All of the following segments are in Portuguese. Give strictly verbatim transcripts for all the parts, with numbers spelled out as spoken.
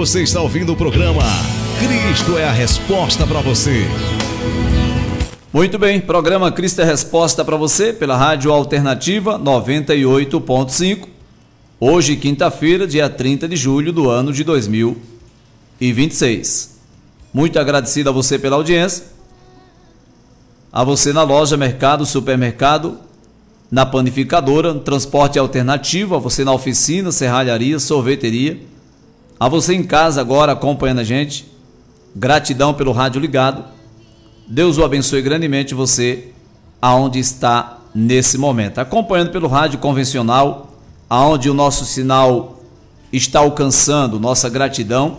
Você está ouvindo o programa Cristo é a Resposta para você. Muito bem, programa Cristo é a Resposta para você pela Rádio Alternativa noventa e oito ponto cinco. Hoje, quinta-feira, dia trinta de julho do ano de dois mil e vinte e seis. Muito agradecido a você pela audiência, a você na loja, mercado, supermercado, na panificadora, no transporte alternativo, a você na oficina, serralharia, sorveteria, a você em casa agora acompanhando a gente. Gratidão pelo rádio ligado. Deus o abençoe grandemente você aonde está nesse momento, acompanhando pelo rádio convencional, aonde o nosso sinal está alcançando. Nossa gratidão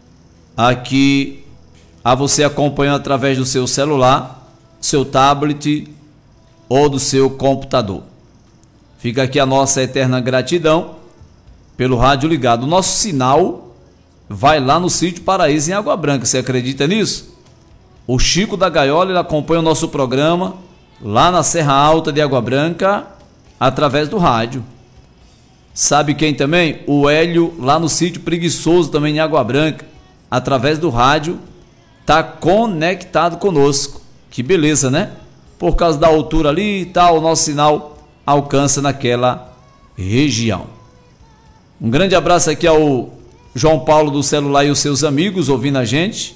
aqui a você acompanhando através do seu celular, seu tablet ou do seu computador. Fica aqui a nossa eterna gratidão pelo rádio ligado. O nosso sinal vai lá no sítio Paraíso em Água Branca, você acredita nisso? O Chico da Gaiola, ele acompanha o nosso programa lá na Serra Alta de Água Branca através do rádio. Sabe quem também? O Hélio lá no sítio Preguiçoso também em Água Branca, através do rádio, tá conectado conosco. Que beleza, né? Por causa da altura ali e tal, o nosso sinal alcança naquela região. Um grande abraço aqui ao João Paulo do celular e os seus amigos ouvindo a gente.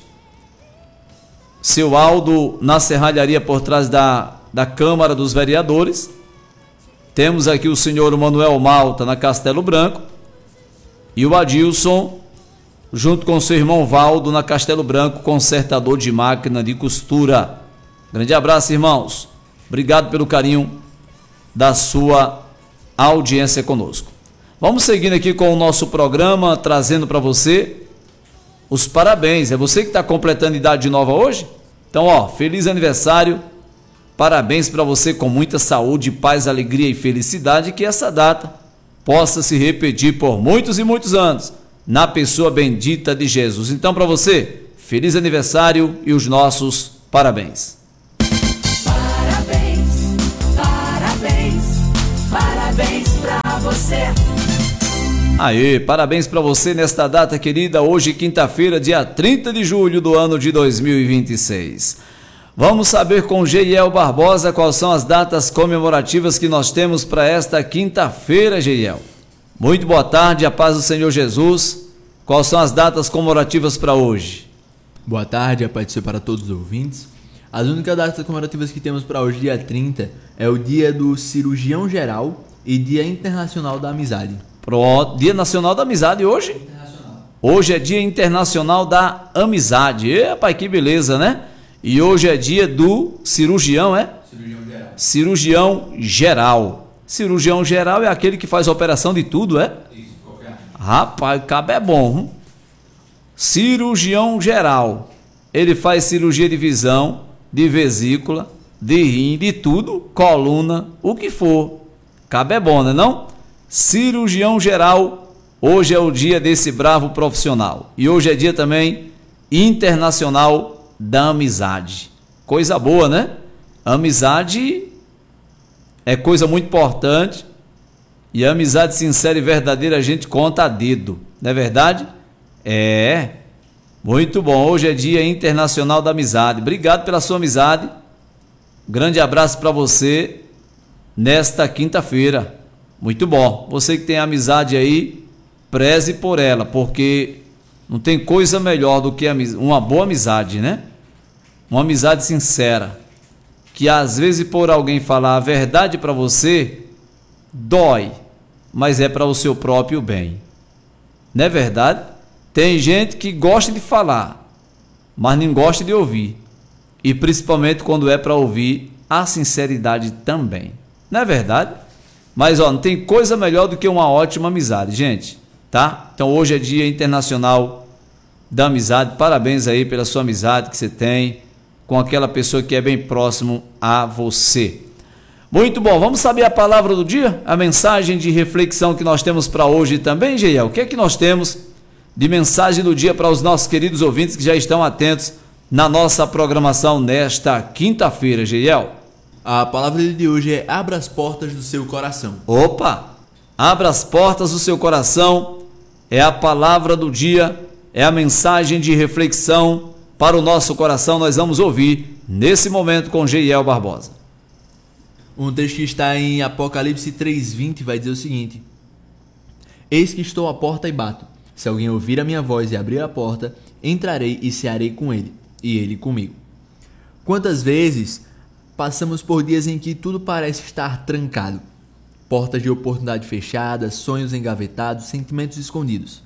Seu Aldo na serralharia por trás da, da Câmara dos Vereadores. Temos aqui o senhor Manuel Malta na Castelo Branco. E o Adilson, junto com seu irmão Valdo na Castelo Branco, consertador de máquina de costura. Grande abraço, irmãos. Obrigado pelo carinho da sua audiência conosco. Vamos seguindo aqui com o nosso programa, trazendo para você os parabéns. É você que está completando idade nova hoje? Então, ó, feliz aniversário. Parabéns para você com muita saúde, paz, alegria e felicidade. Que essa data possa se repetir por muitos e muitos anos na pessoa bendita de Jesus. Então, para você, feliz aniversário e os nossos parabéns. Parabéns, parabéns, parabéns para você. Aê, parabéns para você nesta data querida, hoje quinta-feira, dia trinta de julho do ano de dois mil e vinte e seis. Vamos saber com Geiel Barbosa quais são as datas comemorativas que nós temos para esta quinta-feira, Geiel. Muito boa tarde, a paz do Senhor Jesus. Quais são as datas comemorativas para hoje? Boa tarde, a paz do Senhor para todos os ouvintes. As únicas datas comemorativas que temos para hoje, dia trinta, é o dia do cirurgião geral e dia internacional da amizade. Pronto, dia nacional da amizade hoje? Internacional. Hoje é dia internacional da amizade. E, pai, que beleza, né? E hoje é dia do cirurgião, é? Cirurgião geral. Cirurgião geral. Cirurgião geral é aquele que faz operação de tudo, é? Isso, qualquer. Rapaz, cabo é bom. Hein? Cirurgião geral. Ele faz cirurgia de visão, de vesícula, de rim, de tudo, coluna, o que for. Cabo é bom, né não? Cirurgião geral, hoje é o dia desse bravo profissional. E hoje é dia também internacional da amizade. Coisa boa, né? Amizade é coisa muito importante. E a amizade sincera e verdadeira a gente conta a dedo. Não é verdade? É. Muito bom. Hoje é dia internacional da amizade. Obrigado pela sua amizade. Grande abraço para você nesta quinta-feira. Muito bom. Você que tem amizade aí, preze por ela, porque não tem coisa melhor do que uma boa amizade, né? Uma amizade sincera, que às vezes por alguém falar a verdade para você, dói, mas é para o seu próprio bem. Não é verdade? Tem gente que gosta de falar, mas não gosta de ouvir. E principalmente quando é para ouvir a sinceridade também. Não é verdade? Mas ó, não tem coisa melhor do que uma ótima amizade, gente, tá? Então hoje é dia internacional da amizade. Parabéns aí pela sua amizade que você tem com aquela pessoa que é bem próximo a você. Muito bom, vamos saber a palavra do dia? A mensagem de reflexão que nós temos para hoje também, Geiel. O que é que nós temos de mensagem do dia para os nossos queridos ouvintes que já estão atentos na nossa programação nesta quinta-feira, Geiel? A palavra de hoje é: abra as portas do seu coração. Opa! Abra as portas do seu coração é a palavra do dia é a mensagem de reflexão para o nosso coração. Nós vamos ouvir nesse momento com Geiel Barbosa. Um texto que está em Apocalipse três, vinte vai dizer o seguinte: Eis que estou à porta e bato. Se alguém ouvir a minha voz e abrir a porta, entrarei e cearei com ele, e ele comigo. Quantas vezes passamos por dias em que tudo parece estar trancado? Portas de oportunidade fechadas, sonhos engavetados, sentimentos escondidos.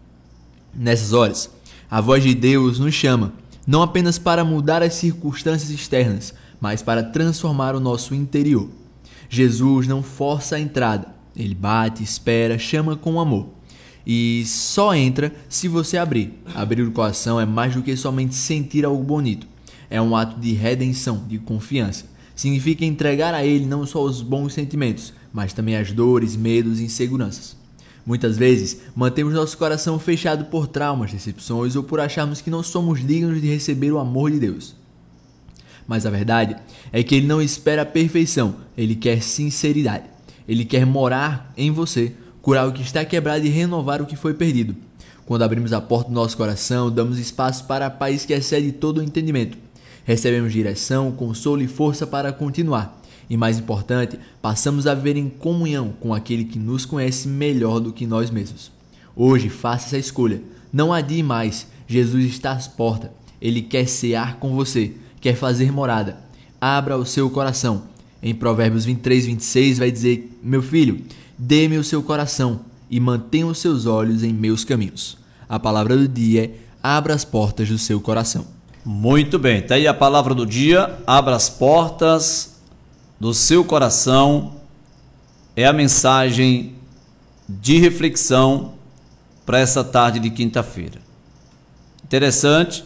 Nessas horas, a voz de Deus nos chama, não apenas para mudar as circunstâncias externas, mas para transformar o nosso interior. Jesus não força a entrada, ele bate, espera, chama com amor. E só entra se você abrir. Abrir o coração é mais do que somente sentir algo bonito. É um ato de redenção, de confiança. Significa entregar a ele não só os bons sentimentos, mas também as dores, medos e inseguranças. Muitas vezes, mantemos nosso coração fechado por traumas, decepções ou por acharmos que não somos dignos de receber o amor de Deus. Mas a verdade é que Ele não espera a perfeição, Ele quer sinceridade. Ele quer morar em você, curar o que está quebrado e renovar o que foi perdido. Quando abrimos a porta do nosso coração, damos espaço para a paz que excede todo o entendimento. Recebemos direção, consolo e força para continuar. E mais importante, passamos a viver em comunhão com aquele que nos conhece melhor do que nós mesmos. Hoje, faça essa escolha. Não adie mais. Jesus está às portas. Ele quer cear com você, quer fazer morada. Abra o seu coração. Em Provérbios vinte e três, vinte e seis vai dizer: Meu filho, dê-me o seu coração e mantenha os seus olhos em meus caminhos. A palavra do dia é: abra as portas do seu coração. Muito bem, está aí a palavra do dia: abra as portas do seu coração. É a mensagem de reflexão para essa tarde de quinta-feira. Interessante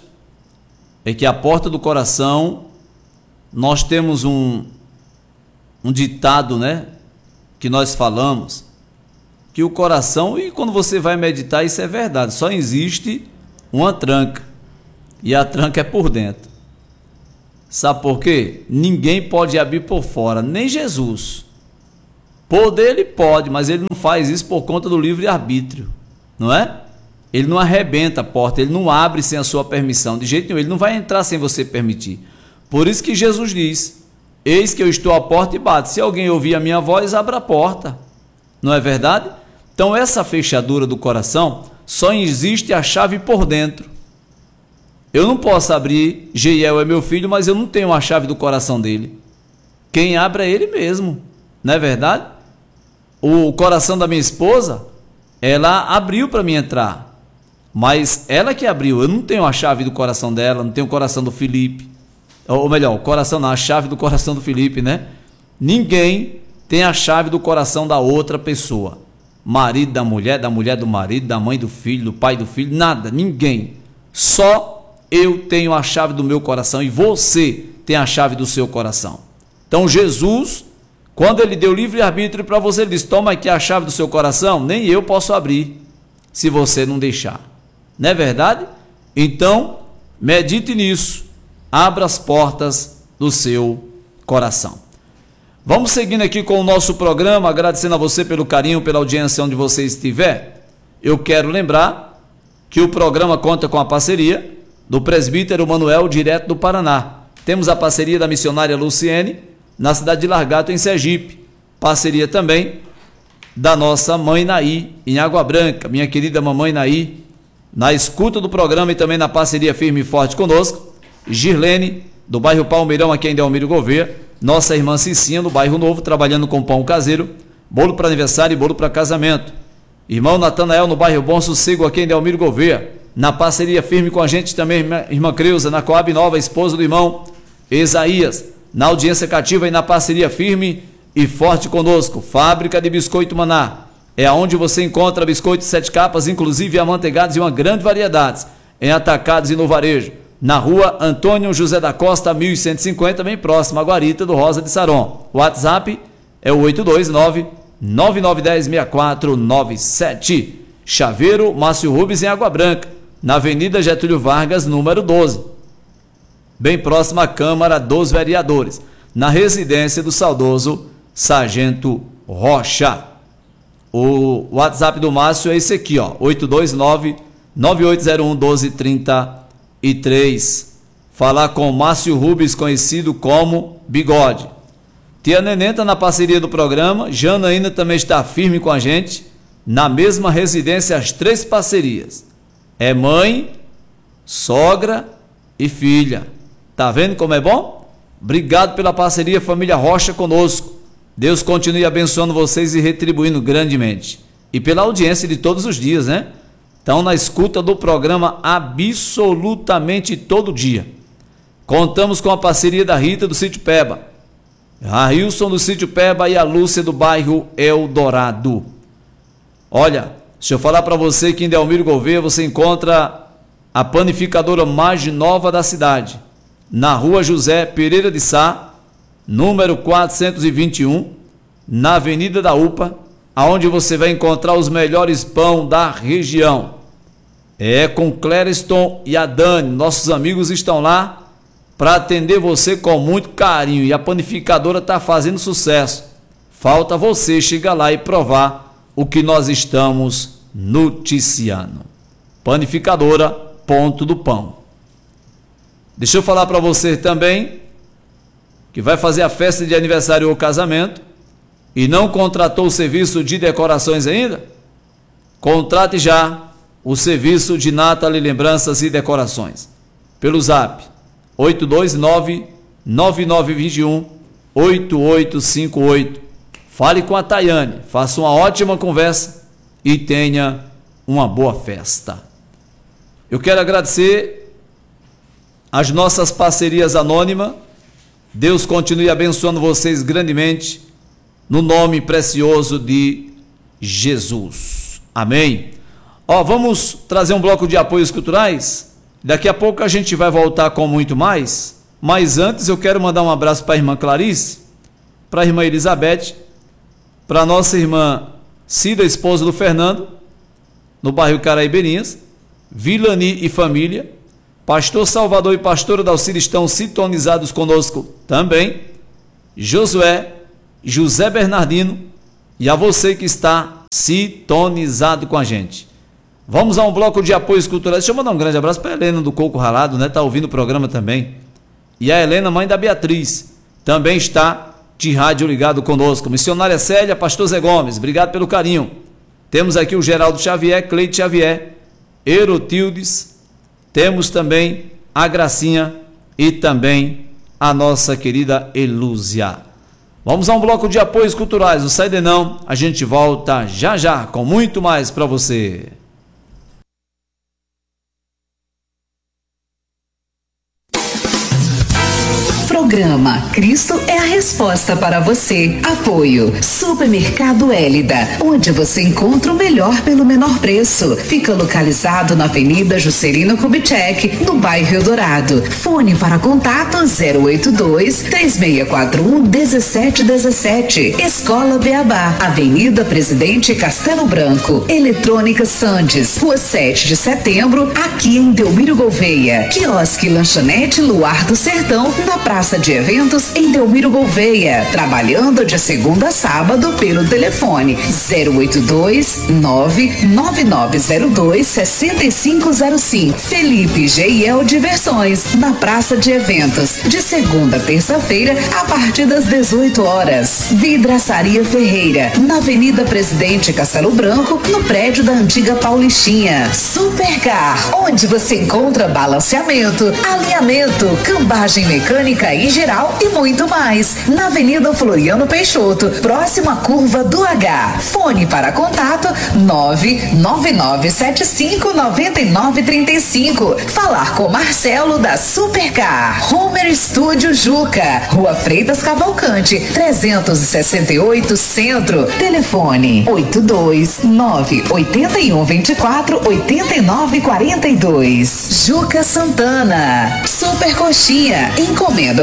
é que a porta do coração, nós temos um, um ditado, né, que nós falamos, que o coração, e quando você vai meditar, isso é verdade, só existe uma tranca, e a tranca é por dentro. Sabe por quê? Ninguém pode abrir por fora, nem Jesus. Poder ele pode, mas ele não faz isso por conta do livre-arbítrio, não é? Ele não arrebenta a porta, ele não abre sem a sua permissão, de jeito nenhum, ele não vai entrar sem você permitir. Por isso que Jesus diz: Eis que eu estou à porta e bato. Se alguém ouvir a minha voz, abra a porta. Não é verdade? Então essa fechadura do coração, só existe a chave por dentro. Eu não posso abrir, Geiel é meu filho, mas eu não tenho a chave do coração dele. Quem abre é ele mesmo, não é verdade? O coração da minha esposa, ela abriu para mim entrar, mas ela que abriu. Eu não tenho a chave do coração dela, não tenho o coração do Felipe, ou melhor, o coração não, a chave do coração do Felipe, né? Ninguém tem a chave do coração da outra pessoa. Marido da mulher, da mulher do marido, da mãe do filho, do pai do filho, nada, ninguém. Só eu tenho a chave do meu coração e você tem a chave do seu coração. Então Jesus, quando ele deu livre-arbítrio para você, ele disse: toma aqui a chave do seu coração, nem eu posso abrir, se você não deixar. Não é verdade? Então, medite nisso, abra as portas do seu coração. Vamos seguindo aqui com o nosso programa, agradecendo a você pelo carinho, pela audiência onde você estiver. Eu quero lembrar que o programa conta com a parceria do presbítero Manuel, direto do Paraná. Temos a parceria da missionária Luciene, na cidade de Largato, em Sergipe. Parceria também da nossa mãe Naí, em Água Branca. Minha querida mamãe Naí, na escuta do programa e também na parceria firme e forte conosco. Girlene, do bairro Palmeirão, aqui em Delmiro Gouveia. Nossa irmã Cicinha, do bairro Novo, trabalhando com pão caseiro, bolo para aniversário e bolo para casamento. Irmão Natanael, no bairro Bom Sossego, aqui em Delmiro Gouveia. Na parceria firme com a gente também, irmã Creuza, na Coab Nova, esposa do irmão Isaías. Na audiência cativa e na parceria firme e forte conosco. Fábrica de Biscoito Maná. É onde você encontra biscoitos sete capas, inclusive amanteigados e uma grande variedade, em atacados e no varejo. Na rua Antônio José da Costa, mil cento e cinquenta, bem próximo à Guarita do Rosa de Saron. O WhatsApp é o oito dois nove, nove nove um zero, seis quatro nove sete. Chaveiro Márcio Rubens, em Água Branca, na Avenida Getúlio Vargas, número doze, bem próximo à Câmara dos Vereadores, na residência do saudoso Sargento Rocha. O WhatsApp do Márcio é esse aqui, ó, oito dois nove, nove oito zero um, um dois três três. Falar com Márcio Rubens, conhecido como Bigode. Tia Neném está na parceria do programa, Janaína também está firme com a gente, na mesma residência, as três parcerias. É mãe, sogra e filha. Tá vendo como é bom? Obrigado pela parceria, família Rocha, conosco. Deus continue abençoando vocês e retribuindo grandemente. E pela audiência de todos os dias, né? Estão na escuta do programa absolutamente todo dia. Contamos com a parceria da Rita do Sítio Peba, a Hilson do Sítio Peba e a Lúcia do bairro Eldorado. Olha, deixa eu falar para você que em Delmiro Gouveia você encontra a panificadora mais nova da cidade, na rua José Pereira de Sá, número quatrocentos e vinte e um, na Avenida da U P A, aonde você vai encontrar os melhores pão da região. É com Clériston e a Dani, nossos amigos estão lá para atender você com muito carinho e a panificadora está fazendo sucesso. Falta você chegar lá e provar o que nós estamos noticiando. Panificadora Ponto do Pão. Deixa eu falar para você também que vai fazer a festa de aniversário ou casamento e não contratou o serviço de decorações ainda? Contrate já o serviço de Nathalie Lembranças e Decorações pelo zap oito dois nove, nove nove dois um, oito oito cinco oito. Fale com a Tayane, faça uma ótima conversa e tenha uma boa festa. Eu quero agradecer as nossas parcerias anônimas. Deus continue abençoando vocês grandemente, no nome precioso de Jesus. Amém. Ó, vamos trazer um bloco de apoios culturais. Daqui a pouco a gente vai voltar com muito mais, mas antes eu quero mandar um abraço para a irmã Clarice, para a irmã Elizabeth, para a nossa irmã Cida, esposa do Fernando, no bairro Caraibeirinhas, Vilani e família, pastor Salvador e pastora Dalcida estão sintonizados conosco também, Josué, José Bernardino e a você que está sintonizado com a gente. Vamos a um bloco de apoios culturais. Deixa eu mandar um grande abraço para a Helena do Coco Ralado, né? Tá ouvindo o programa também. E a Helena, mãe da Beatriz, também está de rádio ligado conosco. Missionária Célia, pastor Zé Gomes, obrigado pelo carinho. Temos aqui o Geraldo Xavier, Cleide Xavier, Erotildes, temos também a Gracinha e também a nossa querida Elúzia. Vamos a um bloco de apoios culturais. Não sai de não, a gente volta já já com muito mais para você. Programa Cristo é a resposta para você. Apoio Supermercado Hélida, onde você encontra o melhor pelo menor preço. Fica localizado na Avenida Juscelino Kubitschek, no bairro Eldorado. Fone para contato zero oito dois, três seis quatro um, um sete um sete. Escola Beabá, Avenida Presidente Castelo Branco. Eletrônica Sandes, Rua sete de setembro, aqui em Delmiro Gouveia. Quiosque Lanchonete Luar do Sertão, na Praça de Eventos em Delmiro Gouveia, trabalhando de segunda a sábado pelo telefone zero oito dois, nove nove nove zero dois, seis cinco zero cinco. Felipe G I L Diversões, na Praça de Eventos, de segunda a terça-feira, a partir das dezoito horas. Vidraçaria Ferreira, na Avenida Presidente Castelo Branco, no prédio da antiga Paulistinha. Supercar, onde você encontra balanceamento, alinhamento, cambagem mecânica e geral e muito mais. Na Avenida Floriano Peixoto, próxima curva do H. Fone para contato nove nove nove sete cinco nove nove três cinco. Falar com Marcelo da Supercar. Homer Studio Juca, Rua Freitas Cavalcante, trezentos e sessenta e oito Centro. Telefone oito dois nove oito um dois quatro oito nove quatro dois. Juca Santana. Super Coxinha. Encomenda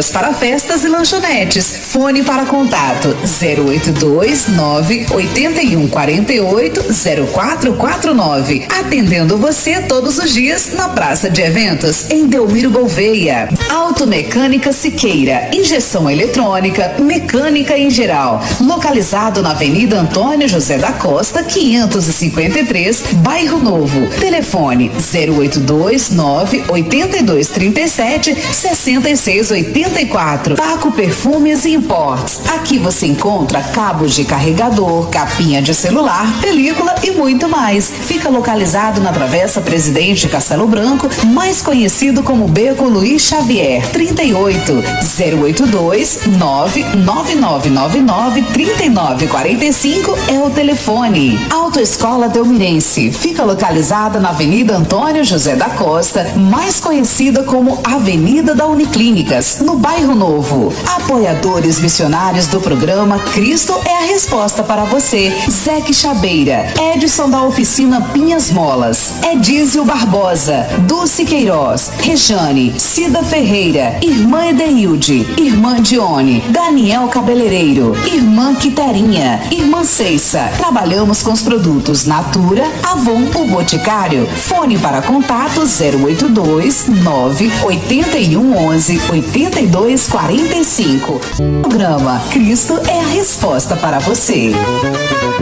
reservas para festas e lanchonetes. Fone para contato zero oito dois nove oito um quatro oito zero quatro quatro nove. Atendendo você todos os dias na Praça de Eventos, em Delmiro Gouveia. Automecânica Siqueira, injeção eletrônica, mecânica em geral. Localizado na Avenida Antônio José da Costa, quinhentos e cinquenta e três, Bairro Novo. Telefone zero oito dois nove oito dois três sete seis seis oito quatro. Paco Perfumes e Imports. Aqui você encontra cabos de carregador, capinha de celular, película e muito mais. Fica localizado na Travessa Presidente Castelo Branco, mais conhecido como Beco Luiz Xavier. trinta e oito zero oito dois nove nove nove nove nove três nove quatro cinco é o telefone. Autoescola Delmirense fica localizada na Avenida Antônio José da Costa, mais conhecida como Avenida da Uniclínicas, no Bairro Novo. Apoiadores missionários do programa Cristo é a Resposta para você. Zeque Chabeira, Edson da Oficina Pinhas Molas, Edísio Barbosa, Dulce Queiroz, Rejane, Cida Ferreira, Irmã Edeilde, Irmã Dione, Daniel Cabeleireiro, Irmã Quiterinha, Irmã Ceissa. Trabalhamos com os produtos Natura, Avon, o Boticário. Fone para contato zero oito dois nove oito um onze oito dois quatro cinco. Programa Cristo é a Resposta para você.